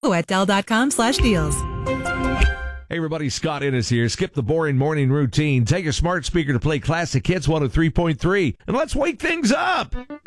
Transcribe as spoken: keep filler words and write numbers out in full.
at Dell.com slash deals. Hey everybody, Scott Innes here. Skip the boring morning routine. Take a smart speaker to play classic hits one oh three point three, and let's wake things up.